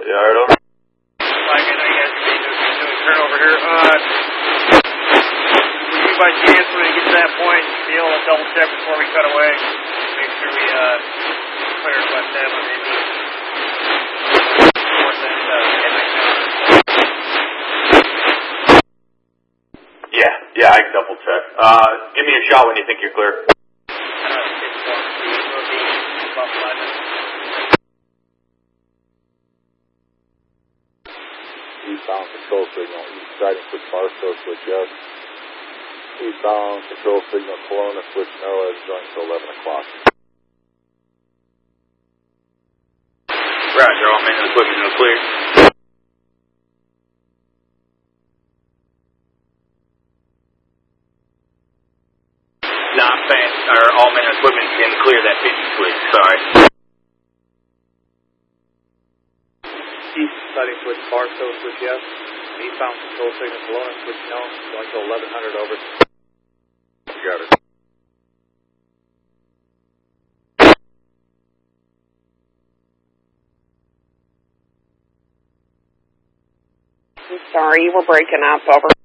Yeah, right over. Mike, I know you guys need to do a turnover here. Would you by chance, when we get to that point, be able to double check before we cut away? Make sure we clear West Ham or maybe more than Yeah, I can double check. Give me a shot when you think you're clear. Eastbound control signal, east siding switch Barstow, switch yes. Eastbound control signal Kelowna, switch no as joint till 11 o'clock. Roger, all men and equipment are clear. No, I'm saying all men and equipment can clear that pitch, please. Sorry. East siding switch Barstow, switch yes. Eastbound control signal Kelowna, switch no. Going to 1100 over. Got it. I'm sorry, you were breaking up. Over.